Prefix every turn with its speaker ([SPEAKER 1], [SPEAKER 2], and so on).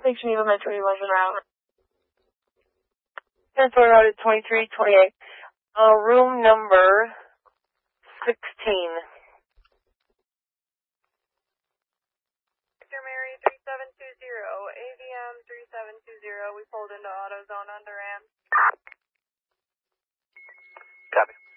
[SPEAKER 1] Lake Geneva Metro London route. Territory route is 2328. Room number 16.
[SPEAKER 2] Victor Mary 3720, AVM 3720. We pulled into AutoZone under Am.
[SPEAKER 3] Copy.